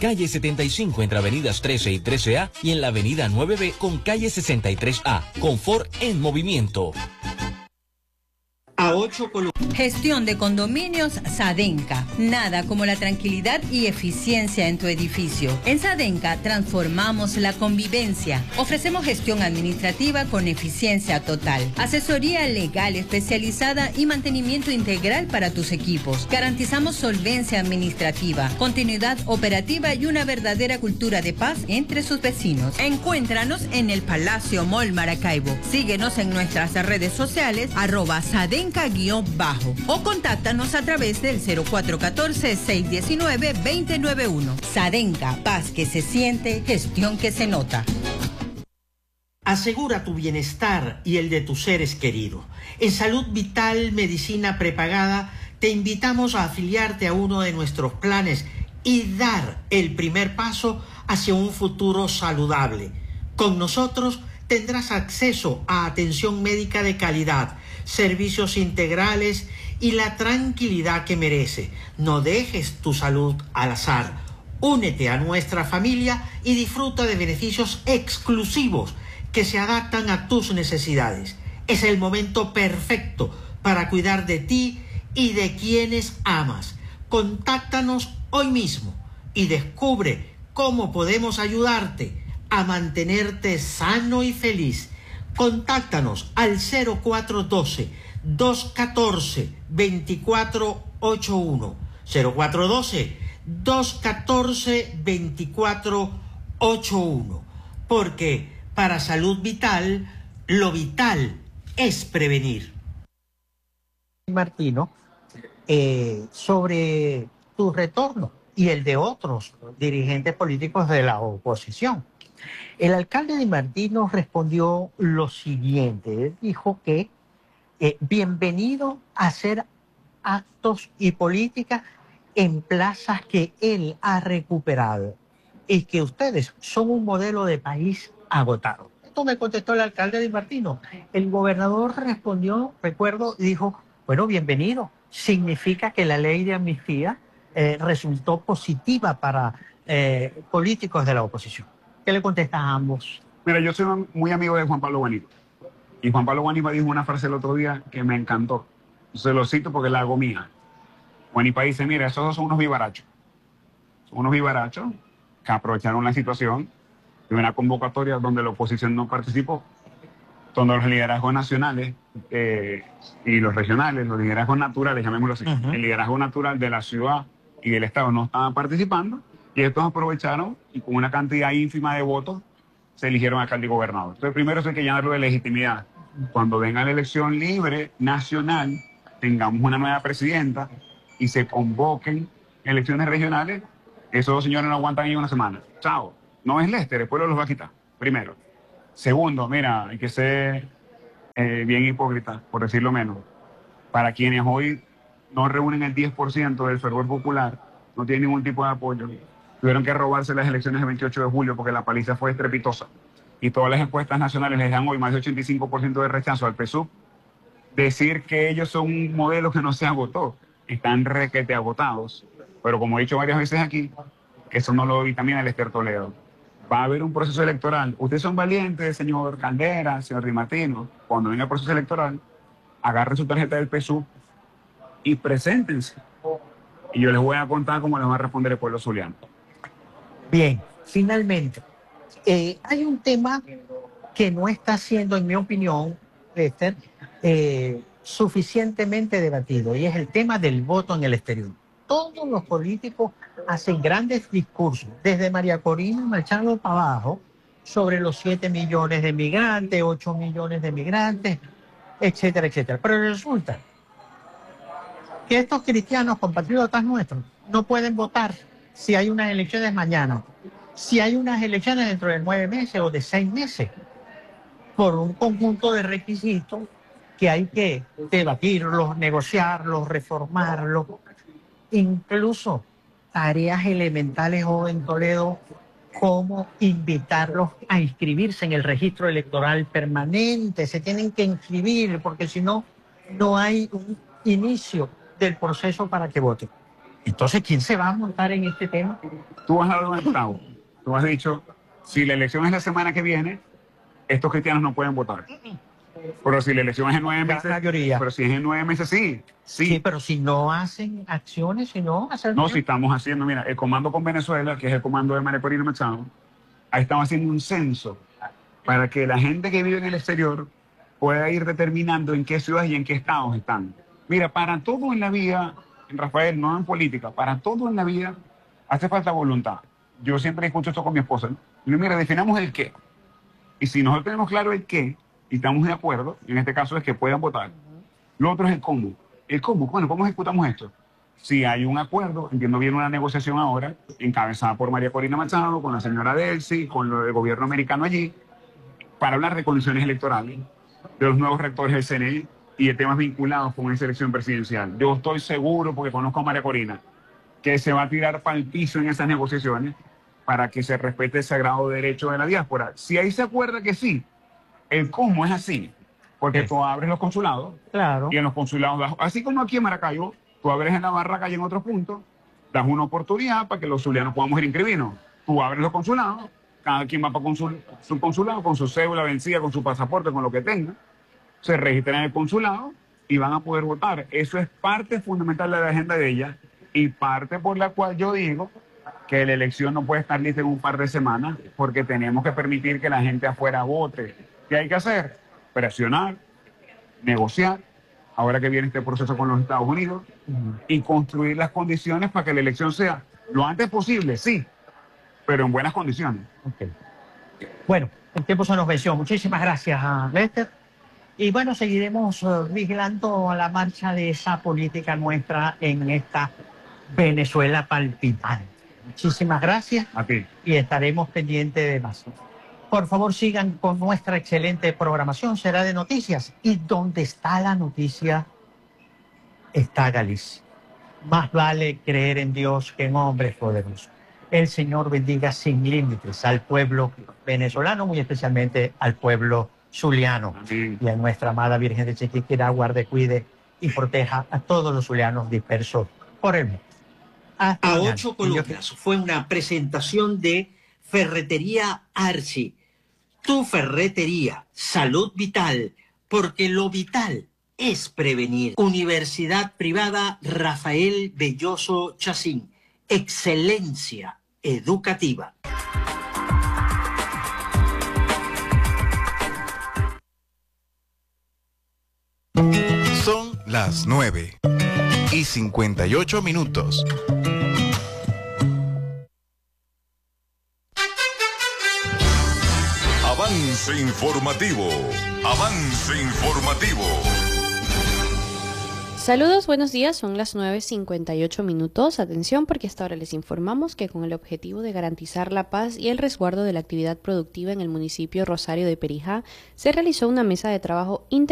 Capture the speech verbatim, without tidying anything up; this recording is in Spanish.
calle setenta y cinco entre avenidas trece y trece A y en la avenida nueve B con calle sesenta y tres A. Confort en movimiento. A ocho columnas. Gestión de condominios Sadenca. Nada como la tranquilidad y eficiencia en tu edificio. En Sadenca transformamos la convivencia. Ofrecemos gestión administrativa con eficiencia total, asesoría legal especializada y mantenimiento integral para tus equipos. Garantizamos solvencia administrativa, continuidad operativa y una verdadera cultura de paz entre sus vecinos. Encuéntranos en el Palacio Mall Maracaibo. Síguenos en nuestras redes sociales arroba Sadenca guión bajo o contáctanos a través del cero cuatro uno cuatro, seis uno nueve, dos cero nueve uno. Sadenca, paz que se siente, gestión que se nota. Asegura tu bienestar y el de tus seres queridos. En Salud Vital Medicina Prepagada te invitamos a afiliarte a uno de nuestros planes y dar el primer paso hacia un futuro saludable. Con nosotros tendrás acceso a atención médica de calidad, servicios integrales y la tranquilidad que merece. No dejes tu salud al azar. Únete a nuestra familia y disfruta de beneficios exclusivos que se adaptan a tus necesidades. Es el momento perfecto para cuidar de ti y de quienes amas. Contáctanos hoy mismo y descubre cómo podemos ayudarte a mantenerte sano y feliz. Contáctanos al cero cuatro uno dos, dos uno cuatro, dos cuatro ocho uno. cero cuatro uno dos, dos uno cuatro, dos cuatro ocho uno. Porque para Salud Vital, lo vital es prevenir. Martino, eh, sobre tu retorno y el de otros dirigentes políticos de la oposición. El alcalde Di Martino respondió lo siguiente. Él dijo que eh, bienvenido a hacer actos y política en plazas que él ha recuperado y que ustedes son un modelo de país agotado. Esto me contestó el alcalde Di Martino. El gobernador respondió, recuerdo, y dijo, bueno, bienvenido. Significa que la ley de amnistía eh, resultó positiva para eh, políticos de la oposición. ¿Qué le contestas a ambos? Mira, yo soy muy amigo de Juan Pablo Guanipa. Y Juan Pablo Guanipa dijo una frase el otro día que me encantó. Se lo cito porque la hago mía. Guanipa dice, mira, esos dos son unos vivarachos. Son unos vivarachos que aprovecharon la situación de una convocatoria donde la oposición no participó, donde los liderazgos nacionales eh, y los regionales, los liderazgos naturales, llamémoslo así, uh-huh. el liderazgo natural de la ciudad y del Estado no estaban participando. Y estos aprovecharon y con una cantidad ínfima de votos se eligieron alcalde y gobernador. Entonces primero eso hay que llenarlo de legitimidad. Cuando venga la elección libre, nacional, tengamos una nueva presidenta y se convoquen elecciones regionales, esos dos señores no aguantan ni una semana. Chao. No es Lester, el pueblo los va a quitar. Primero. Segundo, mira, hay que ser eh, bien hipócrita, por decirlo menos. Para quienes hoy no reúnen el diez por ciento del fervor popular, no tienen ningún tipo de apoyo, tuvieron que robarse las elecciones del veintiocho de julio porque la paliza fue estrepitosa. Y todas las encuestas nacionales les dan hoy más de ochenta y cinco por ciento de rechazo al P S U V. Decir que ellos son un modelo que no se agotó, están requete agotados. Pero como he dicho varias veces aquí, eso no lo vitamina el Lester Toledo. Va a haber un proceso electoral. Ustedes son valientes, señor Caldera, señor Di Martino. Cuando venga el proceso electoral, agarren su tarjeta del P S U V y preséntense. Y yo les voy a contar cómo les va a responder el pueblo zuliano. Bien, finalmente, eh, hay un tema que no está siendo, en mi opinión, Lester, eh, suficientemente debatido, y es el tema del voto en el exterior. Todos los políticos hacen grandes discursos, desde María Corina Machado para abajo, sobre los siete millones de migrantes, ocho millones de migrantes, etcétera, etcétera. Pero resulta que estos cristianos compatriotas nuestros no pueden votar si hay unas elecciones mañana, si hay unas elecciones dentro de nueve meses o de seis meses, por un conjunto de requisitos que hay que debatirlos, negociarlos, reformarlos, incluso tareas elementales, joven Toledo, como invitarlos a inscribirse en el registro electoral permanente. Se tienen que inscribir porque si no, no hay un inicio del proceso para que voten. Entonces, ¿quién se va a montar en este tema? Tú has dado un estado. Tú has dicho, si la elección es la semana que viene, estos cristianos no pueden votar. Pero si la elección es en nueve La meses, mayoría. pero si es en nueve meses, sí, sí. Sí, pero si no hacen acciones, si no hacen... No, si estamos haciendo, mira, el comando con Venezuela, que es el comando de María Corina Machado, ha estado haciendo un censo para que la gente que vive en el exterior pueda ir determinando en qué ciudades y en qué estados están. Mira, para todo en la vida, Rafael, no en política, para todo en la vida hace falta voluntad. Yo siempre discuto esto con mi esposa, ¿no? Y mira, definamos el qué. Y si nosotros tenemos claro el qué, y estamos de acuerdo, en este caso es que puedan votar, lo otro es el cómo. El cómo, bueno, ¿cómo ejecutamos esto? Si hay un acuerdo, entiendo bien una negociación ahora, encabezada por María Corina Machado, con la señora Delcy, con lo del gobierno americano allí, para hablar de condiciones electorales, de los nuevos rectores del C N E y de temas vinculados con esa elección presidencial. Yo estoy seguro, porque conozco a María Corina, que se va a tirar para el piso en esas negociaciones para que se respete el sagrado derecho de la diáspora. Si ahí se acuerda que sí, el cómo es así, porque Sí. tú abres los consulados, Claro. y en los consulados, así como aquí en Maracaibo, tú abres en la Barraca y en otros puntos, das una oportunidad para que los zulianos podamos ir inscribirnos. Tú abres los consulados, cada quien va para consul, su consulado con su cédula vencida, con su pasaporte, con lo que tenga, se registran en el consulado y van a poder votar. Eso es parte fundamental de la agenda de ella y parte por la cual yo digo que la elección no puede estar lista en un par de semanas porque tenemos que permitir que la gente afuera vote. ¿Qué hay que hacer? Presionar, negociar, ahora que viene este proceso con los Estados Unidos, y construir las condiciones para que la elección sea lo antes posible, sí, pero en buenas condiciones. Okay. Bueno, el tiempo se nos venció. Muchísimas gracias a Lester. Y bueno, seguiremos uh, vigilando la marcha de esa política nuestra en esta Venezuela palpitante. Muchísimas gracias A ti. y estaremos pendientes de más. Por favor, sigan con nuestra excelente programación. Será de noticias. Y donde está la noticia, está Galicia. Más vale creer en Dios que en hombres poderosos. El Señor bendiga sin límites al pueblo venezolano, muy especialmente al pueblo zuliano. Amén. Y a nuestra amada Virgen de Chiquiquirá, guarde, cuide y proteja a todos los zulianos dispersos por el mundo. Hasta A mañana. ocho columnas fue una presentación de Ferretería Arci. Tu ferretería, salud vital, porque lo vital es prevenir. Universidad Privada Rafael Belloso Chacín. Excelencia educativa. Son las nueve y cincuenta y ocho minutos. Avance informativo. Avance informativo. Saludos, buenos días, son las nueve cincuenta y ocho minutos. Atención porque hasta ahora les informamos que con el objetivo de garantizar la paz y el resguardo de la actividad productiva en el municipio Rosario de Perijá, se realizó una mesa de trabajo inter